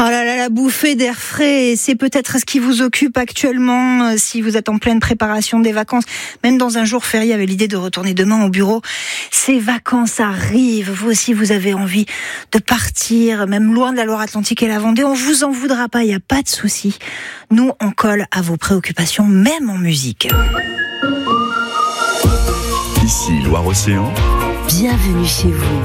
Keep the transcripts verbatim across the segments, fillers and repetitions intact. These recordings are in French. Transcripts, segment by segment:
Oh là là, la bouffée d'air frais, c'est peut-être ce qui vous occupe actuellement euh, si vous êtes en pleine préparation des vacances. Même dans un jour férié, avec l'idée de retourner demain au bureau. Ces vacances arrivent, vous aussi vous avez envie de partir, même loin de la Loire-Atlantique et la Vendée. On vous en voudra pas, il n'y a pas de souci. Nous, on colle à vos préoccupations, même en musique. Ici Loire-Océan. Bienvenue chez vous.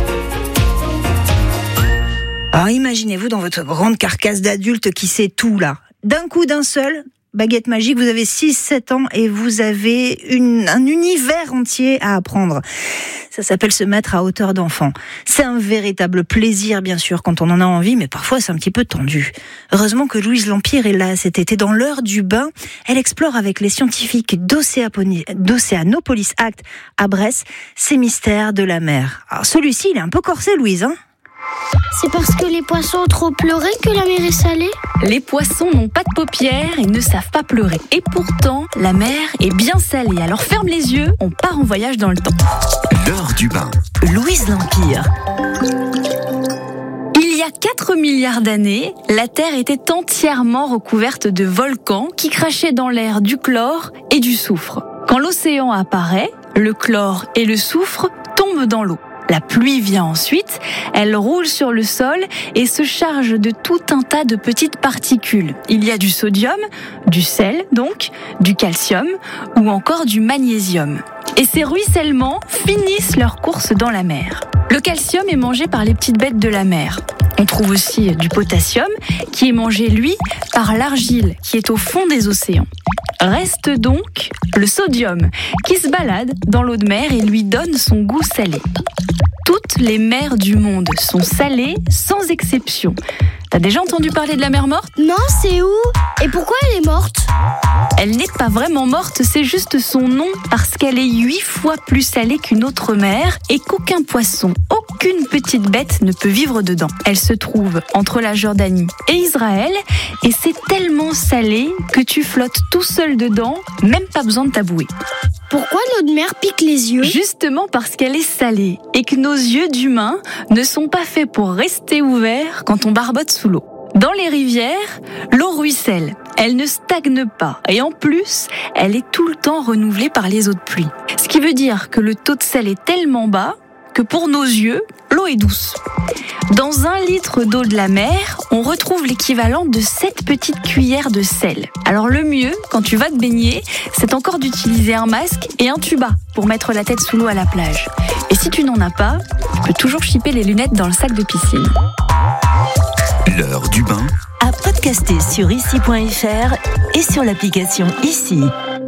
Alors imaginez-vous dans votre grande carcasse d'adulte qui sait tout là. D'un coup, d'un seul, baguette magique, vous avez six sept ans et vous avez une, un univers entier à apprendre. Ça s'appelle se mettre à hauteur d'enfant. C'est un véritable plaisir, bien sûr, quand on en a envie, mais parfois c'est un petit peu tendu. Heureusement que Louise Lampire est là cet été dans l'heure du bain. Elle explore avec les scientifiques d'Océanopolis Act à Brest ces mystères de la mer. Alors celui-ci, il est un peu corsé, Louise, hein ? C'est parce que les poissons ont trop pleuré que la mer est salée ? Les poissons n'ont pas de paupières et ne savent pas pleurer. Et pourtant, la mer est bien salée. Alors ferme les yeux, on part en voyage dans le temps. L'heure du bain. Louise Lampire. Il y a quatre milliards d'années, la Terre était entièrement recouverte de volcans qui crachaient dans l'air du chlore et du soufre. Quand l'océan apparaît, le chlore et le soufre tombent dans l'eau. La pluie vient ensuite, elle roule sur le sol et se charge de tout un tas de petites particules. Il y a du sodium, du sel donc, du calcium ou encore du magnésium. Et ces ruissellements finissent leur course dans la mer. Le calcium est mangé par les petites bêtes de la mer. On trouve aussi du potassium qui est mangé, lui, par l'argile qui est au fond des océans. Reste donc le sodium qui se balade dans l'eau de mer et lui donne son goût salé. Toutes les mers du monde sont salées sans exception. T'as déjà entendu parler de la mer morte ? Non, c'est où ? Et pourquoi elle est morte ? Elle n'est pas vraiment morte, c'est juste son nom parce qu'elle est huit fois plus salée qu'une autre mer et qu'aucun poisson, aucune petite bête ne peut vivre dedans. Elle se trouve entre la Jordanie et Israël et c'est tellement salé que tu flottes tout seul dedans, même pas besoin de tabouer. Pourquoi l'eau de mer pique les yeux ? Justement parce qu'elle est salée et que nos yeux d'humains ne sont pas faits pour rester ouverts quand on barbote sous l'eau. Dans les rivières, l'eau ruisselle, elle ne stagne pas et en plus, elle est tout le temps renouvelée par les eaux de pluie. Ce qui veut dire que le taux de sel est tellement bas que pour nos yeux, l'eau est douce. Dans un litre d'eau de la mer, on retrouve l'équivalent de sept petites cuillères de sel. Alors le mieux, quand tu vas te baigner, c'est encore d'utiliser un masque et un tuba pour mettre la tête sous l'eau à la plage. Et si tu n'en as pas, tu peux toujours chipper les lunettes dans le sac de piscine. L'heure du bain. À podcaster sur ici point f r et sur l'application Ici.